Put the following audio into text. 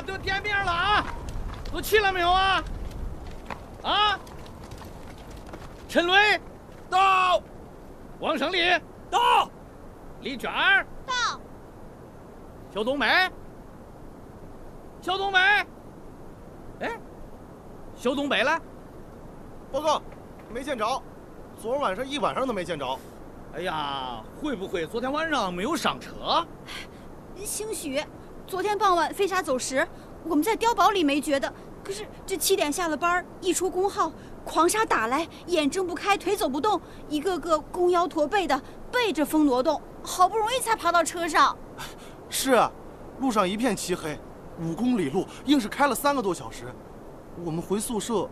都点名了啊！都齐了没有啊？啊？陈雷到，王胜利到，李娟到， 肖冬梅，肖冬梅，哎，肖冬梅呢？ 报告，没见着，昨儿晚上一晚上都没见着。 哎呀，会不会昨天晚上没有上车？ 兴许昨天傍晚飞沙走石，我们在碉堡里没觉得。可是这7点下了班，一出工号，狂沙打来，眼睁不开，腿走不动，一个个弓腰驼背的，背着风挪动，好不容易才爬到车上。 是啊，路上一片漆黑，5公里路，硬是开了3个多小时。我们回宿舍